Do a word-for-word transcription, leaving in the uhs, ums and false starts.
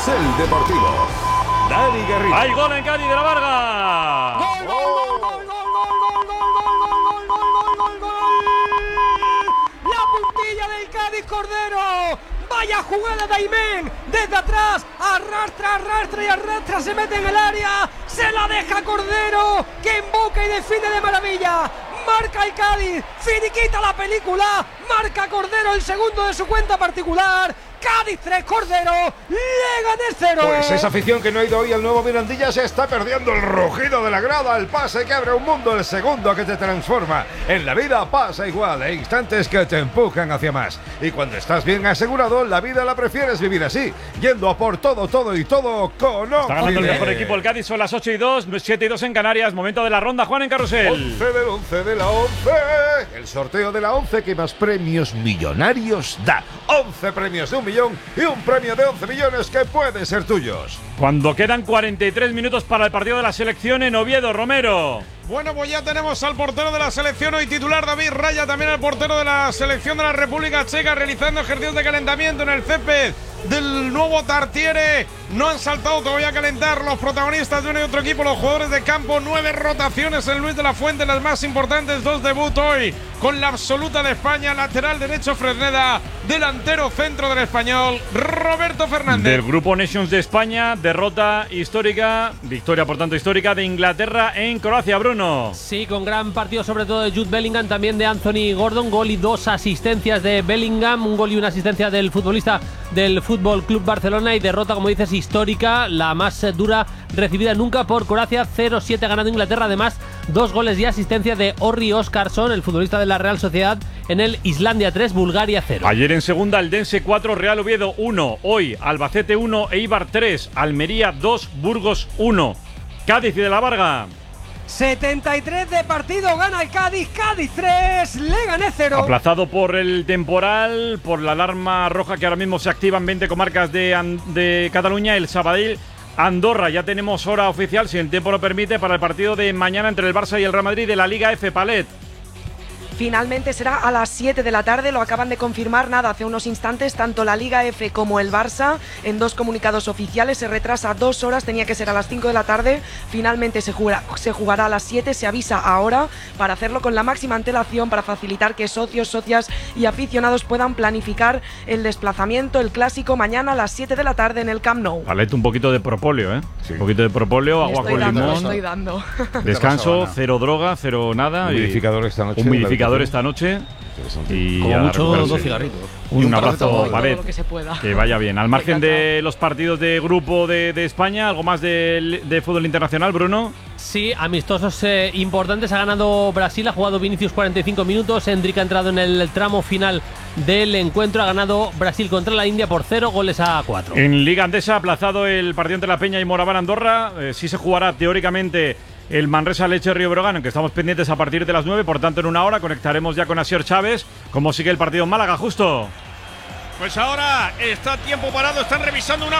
Carrusel Deportivo. Dani Garrido. ¡Hay gol en Cádiz de la Varga! ¡Gol, gol, gol, gol, gol, gol, gol, gol, gol, gol, gol, gol, gol! ¡La puntilla del Cádiz, Cordero! ¡Vaya jugada de Aimén! Desde atrás, arrastra, arrastra y arrastra, se mete en el área, se la deja Cordero, que emboca y define de maravilla. Marca el Cádiz, finiquita la película, marca Cordero el segundo de su cuenta particular. Cádiz tres, Cordero, Leganés cero. Pues esa afición que no ha ido hoy al nuevo Mirandilla se está perdiendo el rugido de la grada, el pase que abre un mundo, el segundo que te transforma. En la vida pasa igual, hay instantes que te empujan hacia más. Y cuando estás bien asegurado, la vida la prefieres vivir así, yendo a por todo, todo y todo con Once. Está ganando el mejor equipo el Cádiz, son las ocho y dos, siete y dos en Canarias, momento de la ronda, Juan en Carrusel. once del once de la once, el sorteo de la once que más premios millonarios da. once premios de un millón y un premio de once millones que pueden ser tuyos. Cuando quedan cuarenta y tres minutos para el partido de la selección en Oviedo, Romero. Bueno, pues ya tenemos al portero de la selección hoy titular, David Raya, también al portero de la selección de la República Checa, realizando ejercicios de calentamiento en el césped del nuevo Tartiere. No han saltado todavía a calentar los protagonistas de uno y otro equipo, los jugadores de campo. Nueve rotaciones en Luis de la Fuente, las más importantes, dos debut hoy con la absoluta de España. Lateral derecho Fresneda, delantero centro del español Roberto Fernández. Del grupo Nations de España, derrota histórica, victoria por tanto histórica de Inglaterra en Croacia, Bruno. Sí, con gran partido sobre todo de Jude Bellingham, también de Anthony Gordon, gol y dos asistencias de Bellingham, un gol y una asistencia del futbolista del Fútbol Club Barcelona, y derrota, como dices, histórica, la más dura recibida nunca por Croacia, cero siete ganando Inglaterra. Además, dos goles y asistencia de Orri Óskarsson, el futbolista de la Real Sociedad, en el Islandia tres, Bulgaria cero. Ayer en segunda, Eldense cuatro, Real Oviedo uno. Hoy, Albacete uno, Eibar tres, Almería dos, Burgos uno. Cádiz y de la Varga. setenta y tres de partido, gana el Cádiz, Cádiz tres, Leganés cero. Aplazado por el temporal, por la alarma roja que ahora mismo se activa en veinte comarcas de, de Cataluña, el Sabadell Andorra. Ya tenemos hora oficial, si el tiempo lo permite, para el partido de mañana entre el Barça y el Real Madrid de la Liga F. Palet. Finalmente será a las siete de la tarde, lo acaban de confirmar nada hace unos instantes, tanto la Liga F como el Barça, en dos comunicados oficiales. Se retrasa dos horas, tenía que ser a las cinco de la tarde, finalmente se jugará, se jugará a las siete, se avisa ahora para hacerlo con la máxima antelación, para facilitar que socios, socias y aficionados puedan planificar el desplazamiento, el clásico, mañana a las siete de la tarde en el Camp Nou. Palet, un poquito de propóleo, ¿eh? Sí. Un poquito de propóleo, agua con dando, limón. estoy dando. Descanso, cero droga, cero nada. Humidificador esta noche. Humidificador esta noche. Y como mucho dos cigarritos. Un, un abrazo, Palet. Que, se pueda. Que vaya bien. Al margen de los partidos de grupo de, de España, ¿algo más de, de fútbol internacional, Bruno? Sí, amistosos eh, importantes. Ha ganado Brasil, ha jugado Vinicius cuarenta y cinco minutos. Endrick ha entrado en el tramo final del encuentro. Ha ganado Brasil contra la India por cero goles a cuatro. En Liga Andesa, aplazado el partido entre La Peña y Moraván Andorra. Eh, sí se jugará teóricamente el Manresa Leche Río Brogan, en que estamos pendientes a partir de las nueve. Por tanto, en una hora conectaremos ya con Asier Chávez. ¿Cómo sigue el partido en Málaga, Justo? Pues ahora está tiempo parado, están revisando una